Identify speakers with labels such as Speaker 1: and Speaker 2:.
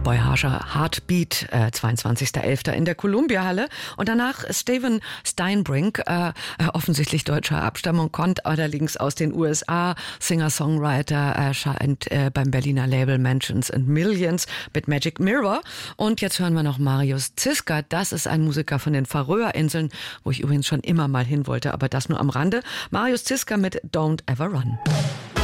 Speaker 1: Boy Harsher Heartbeat, 22.11. in der Columbia-Halle. Und danach Steven Steinbrink, offensichtlich deutscher Abstammung, kommt allerdings aus den USA, Singer-Songwriter, erscheint beim Berliner Label Mansions and Millions mit Magic Mirror. Und jetzt hören wir noch Marius Ziska. Das ist ein Musiker von den Färöerinseln, wo ich übrigens schon immer mal hin wollte, aber das nur am Rande. Marius Ziska mit Don't Ever Run.